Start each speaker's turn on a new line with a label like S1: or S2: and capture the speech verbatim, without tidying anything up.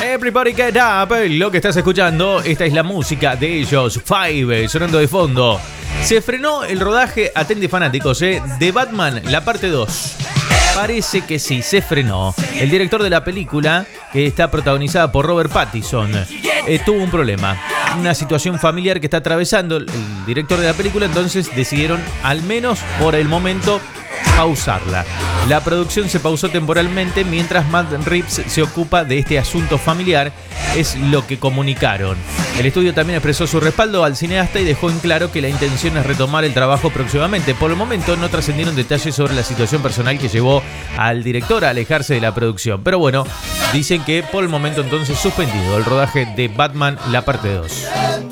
S1: Everybody get up. Lo que estás escuchando, esta es la música de ellos, Five, sonando de fondo. Se frenó el rodaje, atende fanáticos, ¿eh? de Batman, la parte dos. Parece que sí, se frenó. El director de la película, que está protagonizada por Robert Pattinson, eh, tuvo un problema. Una situación familiar que está atravesando el director de la película, entonces decidieron, al menos por el momento, pausarla. La producción se pausó temporalmente mientras Matt Reeves se ocupa de este asunto familiar, es lo que comunicaron. El estudio también expresó su respaldo al cineasta y dejó en claro que la intención es retomar el trabajo próximamente. Por el momento no trascendieron detalles sobre la situación personal que llevó al director a alejarse de la producción. Pero bueno, dicen que por el momento entonces suspendido el rodaje de Batman, la parte dos.